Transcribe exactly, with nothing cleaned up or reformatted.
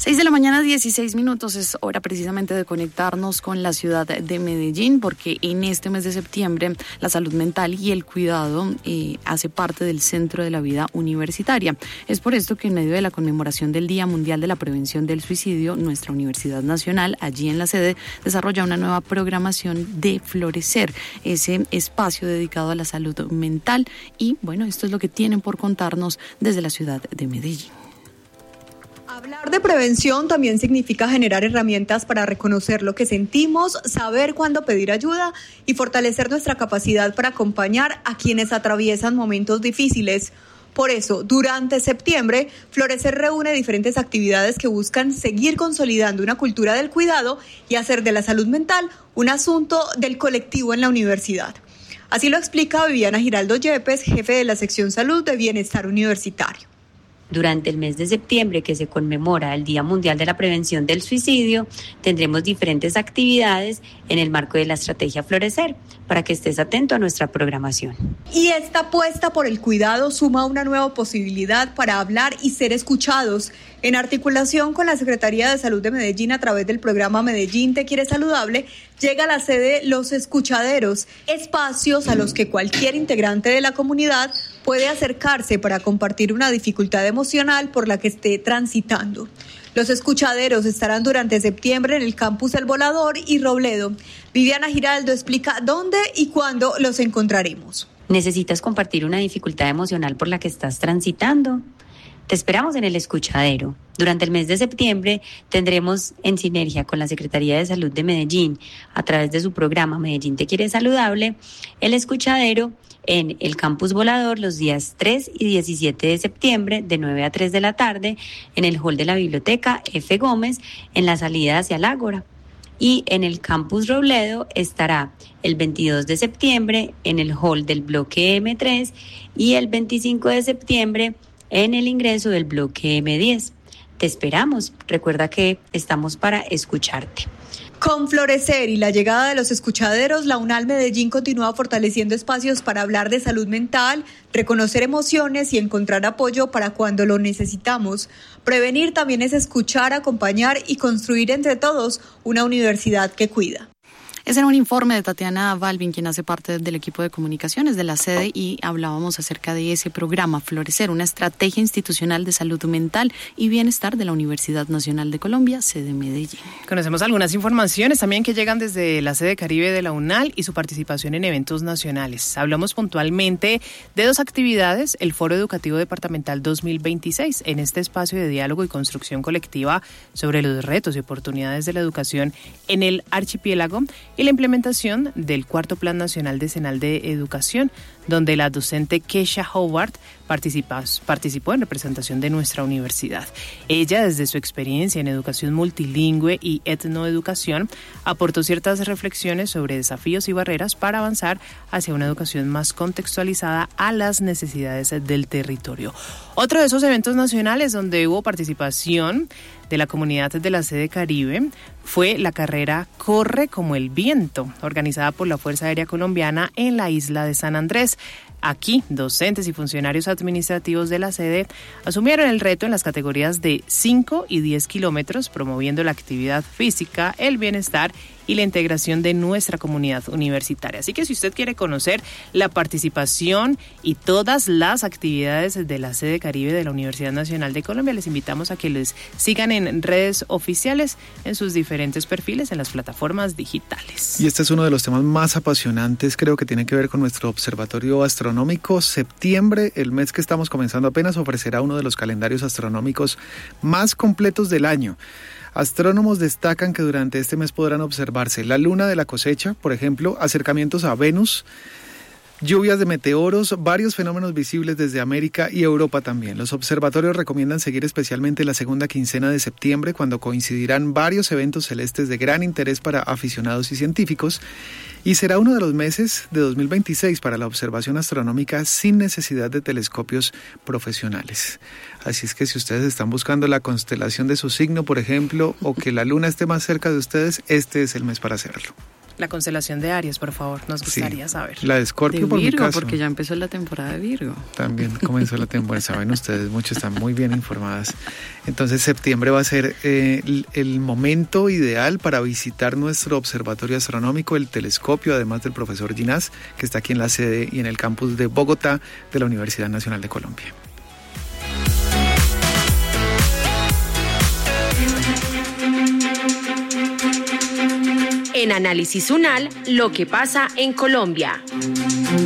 seis de la mañana, dieciséis minutos, es hora precisamente de conectarnos con la ciudad de Medellín, porque en este mes de septiembre la salud mental y el cuidado eh, hace parte del centro de la vida universitaria. Es por esto que en medio de la conmemoración del Día Mundial de la Prevención del Suicidio, nuestra Universidad Nacional, allí en la sede, desarrolla una nueva programación de Florecer, ese espacio dedicado a la salud mental. Y bueno, esto es lo que tienen por contarnos desde la ciudad de Medellín. Hablar de prevención también significa generar herramientas para reconocer lo que sentimos, saber cuándo pedir ayuda y fortalecer nuestra capacidad para acompañar a quienes atraviesan momentos difíciles. Por eso, durante septiembre, Florecer reúne diferentes actividades que buscan seguir consolidando una cultura del cuidado y hacer de la salud mental un asunto del colectivo en la universidad. Así lo explica Viviana Giraldo Yepes, jefe de la sección Salud de Bienestar Universitario. Durante el mes de septiembre, que se conmemora el Día Mundial de la Prevención del Suicidio, tendremos diferentes actividades en el marco de la estrategia Florecer, para que estés atento a nuestra programación. Y esta apuesta por el cuidado suma una nueva posibilidad para hablar y ser escuchados. En articulación con la Secretaría de Salud de Medellín a través del programa Medellín Te Quiere Saludable, llega a la sede Los Escuchaderos, espacios a los que cualquier integrante de la comunidad puede acercarse para compartir una dificultad emocional por la que esté transitando. Los escuchaderos estarán durante septiembre en el campus El Volador y Robledo. Viviana Giraldo explica dónde y cuándo los encontraremos. ¿Necesitas compartir una dificultad emocional por la que estás transitando? Te esperamos en el escuchadero. Durante el mes de septiembre tendremos, en sinergia con la Secretaría de Salud de Medellín, a través de su programa Medellín Te Quiere Saludable, el escuchadero en el Campus Volador los días tres y diecisiete de septiembre de nueve a tres de la tarde en el hall de la biblioteca F. Gómez en la salida hacia el Ágora. Y en el Campus Robledo estará el veintidós de septiembre en el hall del bloque eme tres y el veinticinco de septiembre en el ingreso del bloque eme diez. Te esperamos. Recuerda que estamos para escucharte. Con Florecer y la llegada de los escuchaderos, la UNAL Medellín continúa fortaleciendo espacios para hablar de salud mental, reconocer emociones y encontrar apoyo para cuando lo necesitamos. Prevenir también es escuchar, acompañar y construir entre todos una universidad que cuida. Ese era un informe de Tatiana Balvin, quien hace parte del equipo de comunicaciones de la sede, y hablábamos acerca de ese programa Florecer, una estrategia institucional de salud mental y bienestar de la Universidad Nacional de Colombia, sede Medellín. Conocemos algunas informaciones también que llegan desde la sede Caribe de la UNAL y su participación en eventos nacionales. Hablamos puntualmente de dos actividades: el Foro Educativo Departamental dos mil veintiséis, en este espacio de diálogo y construcción colectiva sobre los retos y oportunidades de la educación en el archipiélago, y la implementación del cuarto Plan Nacional Decenal de Educación, donde la docente Keisha Howard participa, participó en representación de nuestra universidad. Ella, desde su experiencia en educación multilingüe y etnoeducación, aportó ciertas reflexiones sobre desafíos y barreras para avanzar hacia una educación más contextualizada a las necesidades del territorio. Otro de esos eventos nacionales donde hubo participación de la comunidad de la sede Caribe fue la carrera Corre como el Viento, organizada por la Fuerza Aérea Colombiana en la isla de San Andrés. Aquí, docentes y funcionarios administrativos de la sede asumieron el reto en las categorías de cinco y diez kilómetros, promoviendo la actividad física, el bienestar y la integración de nuestra comunidad universitaria. Así que si usted quiere conocer la participación y todas las actividades de la sede Caribe de la Universidad Nacional de Colombia, les invitamos a que les sigan en redes oficiales, en sus diferentes perfiles, en las plataformas digitales. Y este es uno de los temas más apasionantes, creo que tiene que ver con nuestro observatorio astronómico. Septiembre, el mes que estamos comenzando apenas, ofrecerá uno de los calendarios astronómicos más completos del año. Astrónomos destacan que durante este mes podrán observarse la luna de la cosecha, por ejemplo, acercamientos a Venus, lluvias de meteoros, varios fenómenos visibles desde América y Europa también. Los observatorios recomiendan seguir especialmente la segunda quincena de septiembre, cuando coincidirán varios eventos celestes de gran interés para aficionados y científicos, y será uno de los meses de dos mil veintiséis para la observación astronómica sin necesidad de telescopios profesionales. Así es que si ustedes están buscando la constelación de su signo, por ejemplo, o que la luna esté más cerca de ustedes, este es el mes para hacerlo. La constelación de Aries, por favor, nos gustaría sí, saber. La de Escorpio, de por Virgo, mi caso. Porque ya empezó la temporada de Virgo. También comenzó la temporada, saben ustedes, muchos están muy bien informadas. Entonces septiembre va a ser eh, el, el momento ideal para visitar nuestro observatorio astronómico, el telescopio, además del profesor Ginás, que está aquí en la sede y en el campus de Bogotá de la Universidad Nacional de Colombia. En Análisis UNAL, lo que pasa en Colombia.